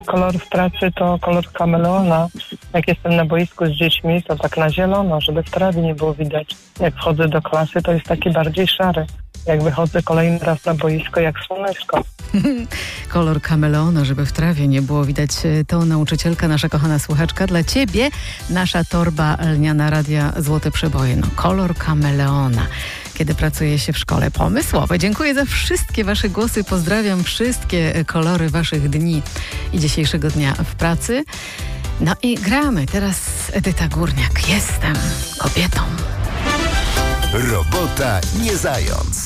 Kolor w pracy to kolor kameleona. Jak jestem na boisku z dziećmi, to tak na zielono, żeby w trawie nie było widać. Jak wchodzę do klasy, to jest taki bardziej szary. Jak wychodzę kolejny raz na boisko, jak słoneczko. Kolor kameleona, żeby w trawie nie było widać. To nauczycielka, nasza kochana słuchaczka. Dla ciebie nasza torba lniana Radia Złote Przeboje. No, kolor kameleona, kiedy pracuje się w szkole. Pomysłowe. Dziękuję za wszystkie wasze głosy. Pozdrawiam wszystkie kolory waszych dni i dzisiejszego dnia w pracy. No i gramy. Teraz Edyta Górniak. Jestem kobietą. Robota nie zając.